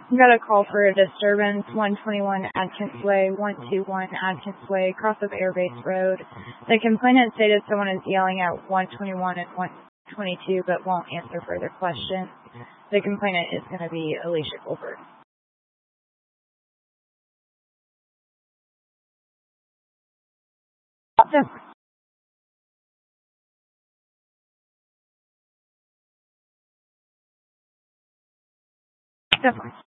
Got a call for a disturbance, 121 Adkins Way, 121 Adkins Way, cross of Airbase Road. The complainant stated someone is yelling at 121 and 122, but won't answer further questions. The complainant is going to be Alicia Goldberg. Definitely.